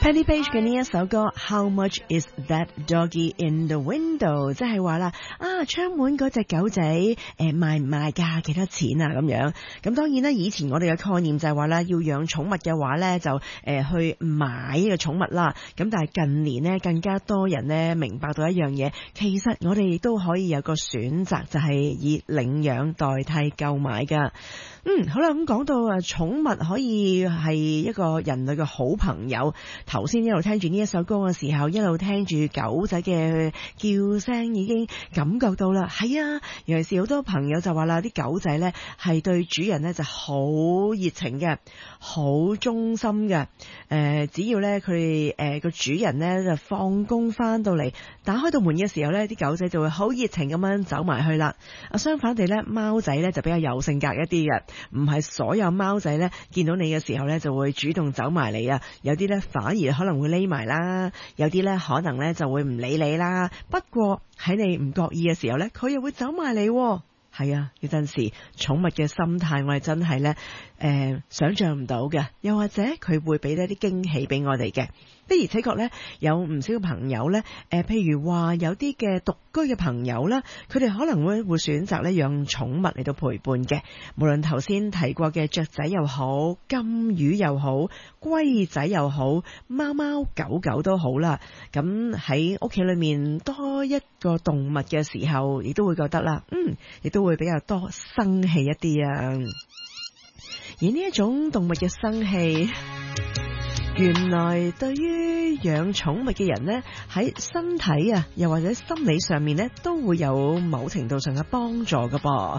Paddy Page 嘅呢一首歌 How much is that doggy in the window， 即係話啦，窗門嗰隻狗仔賣唔賣㗎？幾多錢啊？咁樣。咁當然啦，以前我哋嘅概念就係話啦，要養寵物嘅話咧，就去買呢個寵物啦。咁但係近年呢，更加多人呢明白到一樣嘢，其實我哋亦都可以有個選擇，就係以領養代替購買㗎。好啦，咁講到寵物可以係一個人類嘅好朋友。頭先一路聽住呢一首歌嘅時候，一路聽住狗仔嘅叫聲，已經感覺到啦。係啊，尤其是好多朋友就話啦，啲狗仔呢係對主人呢就好熱情嘅，好忠心嘅。只要呢佢哋個主人呢就放工翻到嚟，打開道門嘅時候呢，啲狗仔就會好熱情咁樣走埋去啦。相反地呢，貓仔呢就比較有性格一啲嘅。唔係所有貓仔呢見到你嘅時候呢就會主動走埋嚟啊，有啲呢反而可能會匿埋啦，有啲呢可能呢就會唔理你啦。不過喺你唔覺意嘅時候呢，佢又會走埋嚟。係啊，有陣時寵物嘅心態我哋真係呢想象唔到嘅，又或者佢會俾一啲驚喜俾我哋嘅。的而且確呢，有唔少朋友呢，譬如話有啲嘅獨居嘅朋友啦，佢哋可能會選擇呢養寵物嚟到陪伴嘅。無論頭先提過嘅雀仔又好，金魚又好，龜仔又好，貓貓狗狗都好啦。咁喺屋企裏面多一個動物嘅時候，亦都會覺得啦，亦都會比較多生氣一啲啊。而呢一種動物嘅生氣，原來對於養寵物嘅人呢，喺身體啊，又或者心理上面呢，都會有某程度上嘅幫助㗎噃。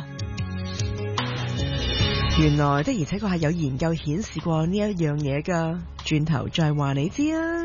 原來的而且確係有研究顯示過呢一樣嘢㗎，轉頭再話你知啊。